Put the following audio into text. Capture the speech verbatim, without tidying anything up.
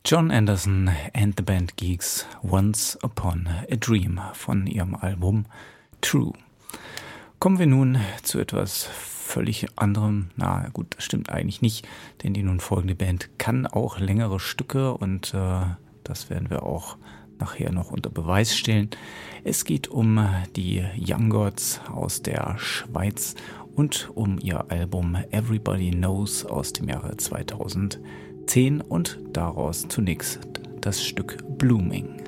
Jon Anderson and the Band Geeks, Once Upon a Dream von ihrem Album True. Kommen wir nun zu etwas völlig anderem. Na gut, das stimmt eigentlich nicht, denn die nun folgende Band kann auch längere Stücke und äh, das werden wir auch nachher noch unter Beweis stellen. Es geht um die Young Gods aus der Schweiz und um ihr Album Everybody Knows aus dem Jahre zweitausendzehn und daraus zunächst das Stück Blooming.